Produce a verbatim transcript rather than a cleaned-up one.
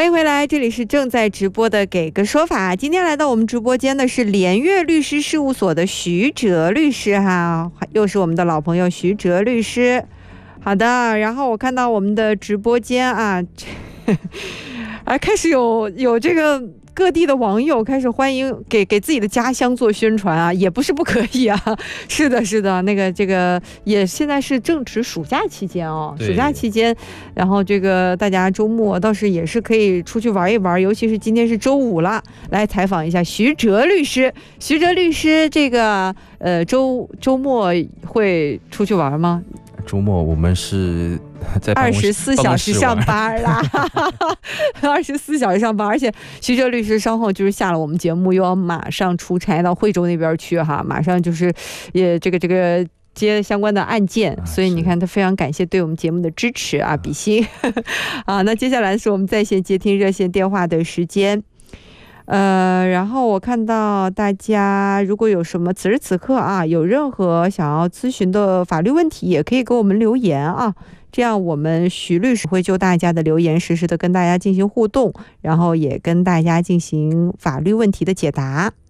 欢迎回来，这里是正在直播的给个说法。今天来到我们直播间的是联悦律师事务所的徐哲律师哈，又是我们的老朋友徐哲律师。好的，然后我看到我们的直播间啊，啊开始有有这个各地的网友开始欢迎给给自己的家乡做宣传啊，也不是不可以啊。是的，是的，那个这个也现在是正值暑假期间哦，暑假期间，然后这个大家周末倒是也是可以出去玩一玩，尤其是今天是周五了，来采访一下徐哲律师。徐哲律师，这个呃周周末会出去玩吗？ 周末我们是在二十四小时上班啦，二十四小时上班，而且徐哲律师稍后就是下了我们节目，又要马上出差到惠州那边去哈，马上就是也这个这个接相关的案件，所以你看他非常感谢对我们节目的支持啊，比心啊。那接下来是我们在线接听热线电话的时间。呃，然后我看到大家如果有什么此时此刻啊，有任何想要咨询的法律问题，也可以给我们留言啊，这样我们徐律师会就大家的留言实时的跟大家进行互动，然后也跟大家进行法律问题的解答。